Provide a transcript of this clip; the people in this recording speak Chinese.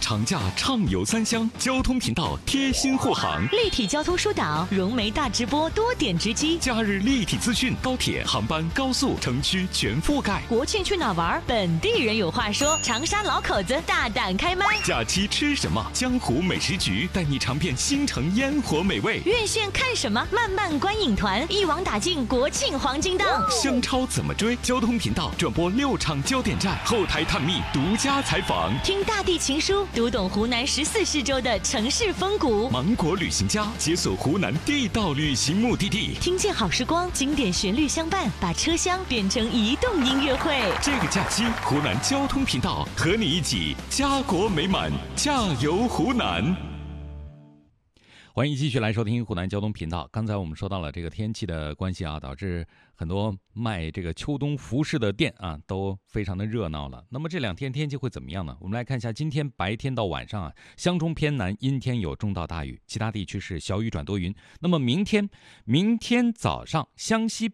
长假畅游三湘，交通频道贴心护航， 立体交通疏导，融媒大直播，多点直击， 假日立体资讯，高铁、航班、高速、城区全覆盖。 国庆去哪玩？本地人有话说，长沙老口子大胆开麦。 假期吃什么？江湖美食局带你尝遍新城烟火美味。 院线看什么？漫漫观影团一网打尽国庆黄金档。 香超怎么追？交通频道转播6场焦点站，后台探秘独家采访。 听大地情书，读懂湖南14市州的城市风骨。 芒果旅行家解锁湖南地道旅行目的地。 听见好时光，经典旋律相伴，把车厢变成移动音乐会。 这个假期，湖南交通频道和你一起家国美满，驾游湖南。欢迎继续来收听湖南交通频道。刚才我们说到了这个天气的关系啊，导致很多卖这个秋冬服饰的店啊都非常的热闹了。那么这2天天气会怎么样呢？我们来看一下，今天白天到晚上啊，湘中偏南阴天有中到大雨，其他地区是小雨转多云。那么明天早上湘西